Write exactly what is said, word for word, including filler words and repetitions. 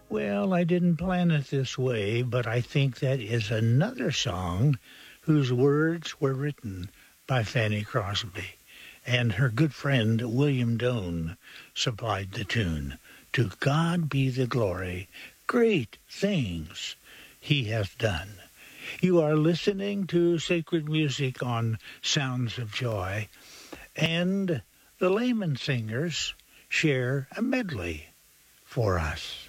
Well, I didn't plan it this way, but I think that is another song whose words were written by Fanny Crosby, and her good friend William Doane supplied the tune. To God be the glory, great things he hath done. You are listening to Sacred Music on Sounds of Joy, and the Layman Singers share a medley for us.